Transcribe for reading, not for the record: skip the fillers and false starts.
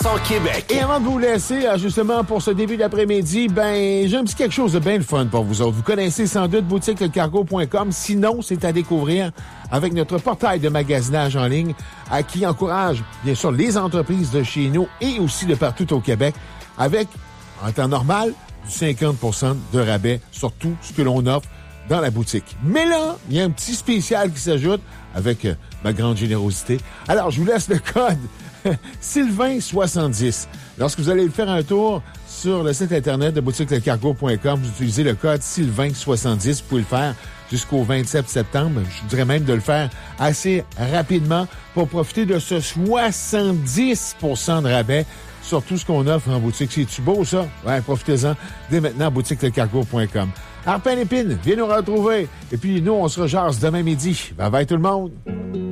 Québec. Et avant de vous laisser, justement, pour ce début d'après-midi, j'ai un petit quelque chose de bien le fun pour vous autres. Vous connaissez sans doute boutiquelecargo.com. Sinon, c'est à découvrir avec notre portail de magasinage en ligne qui encourage, bien sûr, les entreprises de chez nous et aussi de partout au Québec avec, en temps normal, du 50% de rabais sur tout ce que l'on offre dans la boutique. Mais là, il y a un petit spécial qui s'ajoute avec ma grande générosité. Alors, je vous laisse le code Sylvain70. Lorsque vous allez faire un tour sur le site Internet de boutiquelecargo.com, vous utilisez le code Sylvain70. Vous pouvez le faire jusqu'au 27 septembre. Je dirais même de le faire assez rapidement pour profiter de ce 70% de rabais sur tout ce qu'on offre en boutique. C'est-tu beau, ça? Ouais, profitez-en dès maintenant à boutiquelecargo.com. Arpin Lépine, viens nous retrouver. Et puis, nous, on se rejase demain midi. Bye bye tout le monde!